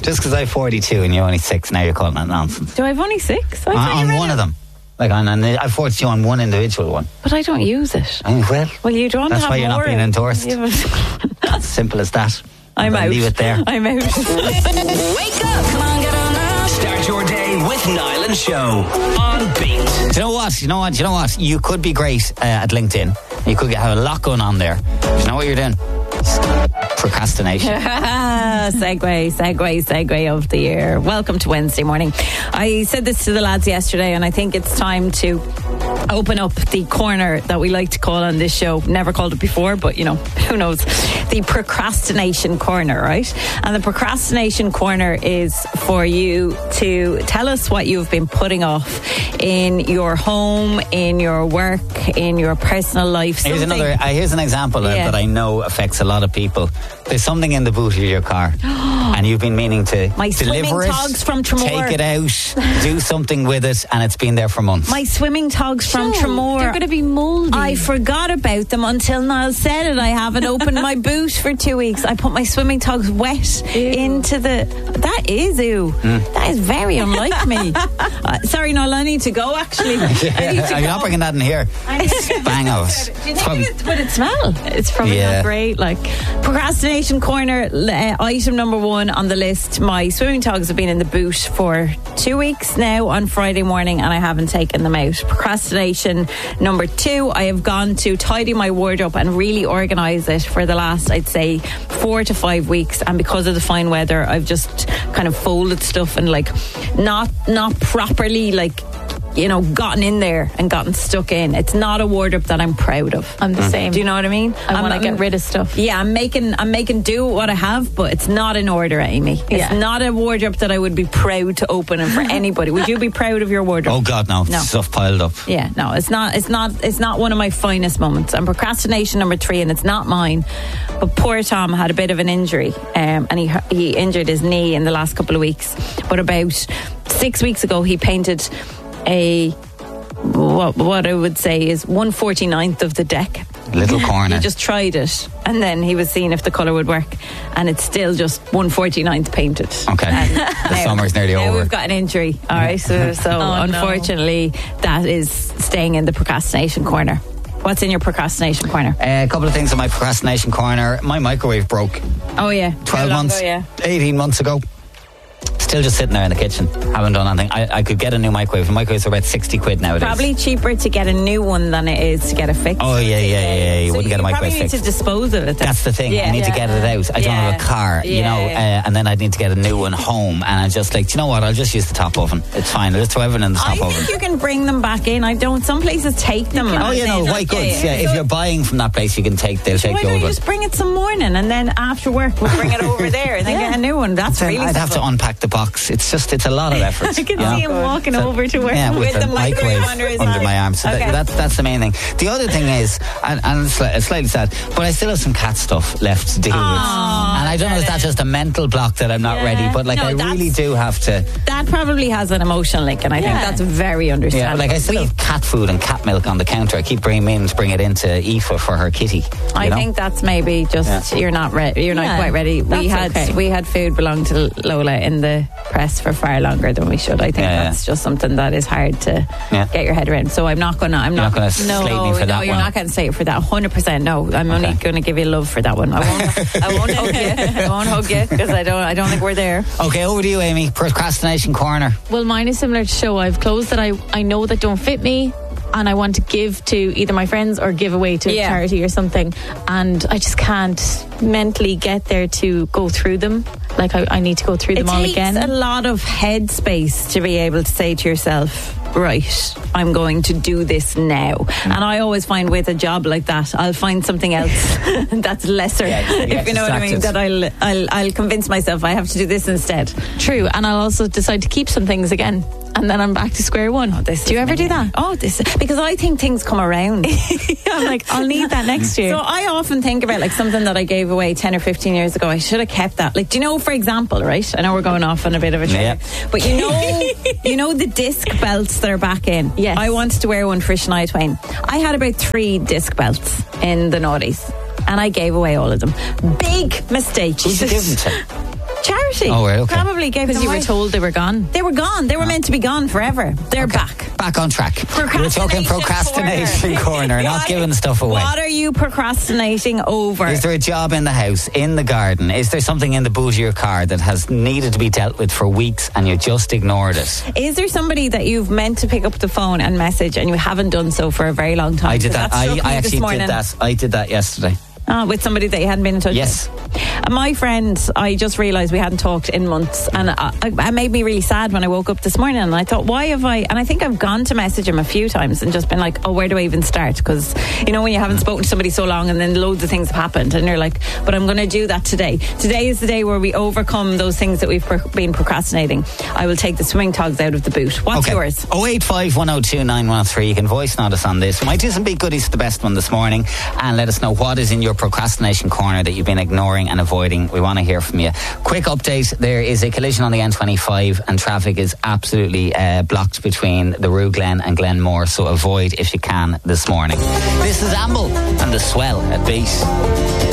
Just because I'm 42 and you're only 6, now you're calling that nonsense. Do I have only 6? On one of them. Like I'm 42 on one individual one. But I don't use it. Well, you don't that's have why you're more not being endorsed. It's simple as that. I'm out. Leave it there. I'm out. Wake up! Come on, get on up. Start your day with Niall and Show on Beat. Do you know what? You could be great at LinkedIn. You could have a lot going on there. Do you know what you're doing? Procrastination. segue of the year. Welcome to Wednesday morning. I said this to the lads yesterday, and I think it's time to open up the corner that we like to call on this show. Never called it before, but who knows? The procrastination corner, right? And the procrastination corner is for you to tell us what you've been putting off in your home, in your work, in your personal life. Here's an example that I know affects a lot of people. There's something in the boot of your car and you've been meaning to deliver it, togs from Tramore. Take it out, do something with it, and it's been there for months. My swimming togs from Tramore. They're going to be mouldy. I forgot about them until Niall said it. I haven't opened my boot for 2 weeks. I put my swimming togs wet into the... That is That is very unlike me. Sorry, Niall, I need to go, actually. You're not bringing that in here. Bang out. Would it smell? It's probably not great. Like, procrastination corner, item number 1 on the list. My swimming togs have been in the boot for 2 weeks now on Friday morning, and I haven't taken them out. Procrastination number 2, I have gone to tidy my wardrobe and really organise it for the last, I'd say, 4 to 5 weeks. And because of the fine weather, I've just kind of folded stuff and not properly gotten in there and gotten stuck in. It's not a wardrobe that I'm proud of. I'm the same. Do you know what I mean? I want to get rid of stuff. Yeah, I'm making do what I have, but it's not in order, Amy. It's not a wardrobe that I would be proud to open and for anybody. Would you be proud of your wardrobe? Oh God, no. Stuff piled up. Yeah, no, it's not one of my finest moments. And procrastination number 3, and it's not mine, but poor Tom had a bit of an injury, and he injured his knee in the last couple of weeks. But about 6 weeks ago, he painted what I would say is 1/49th of the deck. Little corner. He just tried it, and then he was seeing if the colour would work, and it's still just 1/49th painted. Okay. The summer's nearly over. Now we've got an injury. All right, so unfortunately, that is staying in the procrastination corner. What's in your procrastination corner? A couple of things in my procrastination corner. My microwave broke. Oh yeah, 12 months, 18 months ago. Still just sitting there in the kitchen. Haven't done anything. I could get a new microwave. The microwaves are about 60 quid nowadays. Probably cheaper to get a new one than it is to get it fixed. Oh, yeah. You wouldn't get a microwave fixed. You probably need to dispose of it. That's the thing. I need to get it out. I don't have a car, and then I'd need to get a new one home. And I'm just like, do you know what? I'll just use the top oven. It's fine. I'll just throw everything in the top oven. I think you can bring them back in. Some places take them. White goods. Yeah, if you're buying from that place, they'll take the old one. Why don't you just bring it some morning, and then after work we'll bring it over there and then get a new one. That's really I'd have to unpack the box. It's a lot of effort. I can see him walking over to work with the microwave under my arm. So that's the main thing. The other thing is, and it's slightly sad, but I still have some cat stuff left to deal with. And I don't know if that's just a mental block that I'm not ready, but I really do have to. That probably has an emotional link, and I think that's very understandable. I still have cat food and cat milk on the counter. I keep bringing them in to bring it into Aoife for her kitty. I think that's maybe just you're not ready. You're not quite ready. We had food belong to Lola in the press for far longer than we should. I think that's just something that is hard to get your head around. So I'm not gonna slate me for that one. You're not going to say it for that. 100%. No, I'm only going to give you love for that one. I won't hug you. I won't hug you because I don't think we're there. Okay, over to you, Amy. Procrastination corner. Well, mine is similar to Show. I have clothes that I know that don't fit me, and I want to give to either my friends or give away to a charity or something, and I just can't mentally get there to go through them. I need to go through them all again. It takes a lot of headspace to be able to say to yourself, right, I'm going to do this now. And I always find with a job like that, I'll find something else that's lesser, if you know what I mean, that I'll convince myself I have to do this instead. True, and I'll also decide to keep some things again. And then I'm back to square one. Do you ever do that? Because I think things come around. I'm like, I'll need that next year. So I often think about something that I gave away 10 or 15 years ago. I should have kept that. Do you know, for example, right? I know we're going off on a bit of a trip, but you know the disc belts that are back in. Yes. I wanted to wear one for Shania Twain. I had about 3 disc belts in the noughties, and I gave away all of them. Big mistake. Who'd you give them to? Charity. Oh, right, okay. Probably gave Because them you were away. told they were gone. They were gone. They were meant to be gone forever. They're back. Back on track. We're talking procrastination corner, not giving stuff away. What are you procrastinating over? Is there a job in the house, in the garden? Is there something in the boot of your car that has needed to be dealt with for weeks and you just ignored it? Is there somebody that you've meant to pick up the phone and message and you haven't done so for a very long time? I did that. I actually did that. I did that yesterday. With somebody that you hadn't been in touch Yes. with? My friend, I just realised we hadn't talked in months, and it made me really sad when I woke up this morning, and I thought, why have I... And I think I've gone to message him a few times and just been like, oh, where do I even start? Because, you know, when you haven't spoken to somebody so long and then loads of things have happened and you're like, but I'm going to do that today. Today is the day where we overcome those things that we've been procrastinating. I will take the swimming togs out of the boot. What's yours? 085 102 913. You can voice note us on this. We might do some big goodies for the best one this morning and let us know what is in your procrastination corner that you've been ignoring and avoiding. We want to hear from you. Quick update, there is a collision on the N25 and traffic is absolutely blocked between the Rue Glen and Glenmore, so avoid if you can this morning. This is Amble and The Swell at Beat.